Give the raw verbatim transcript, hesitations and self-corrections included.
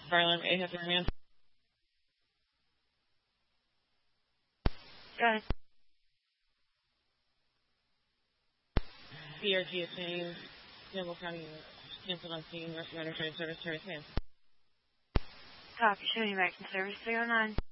Fire alarm eight has a remand. Go ahead. P R G is saying Campbell County canceled on scene. Rescue Runner Train Service, Terrace Hands. Copy. Showing you back in service three oh nine.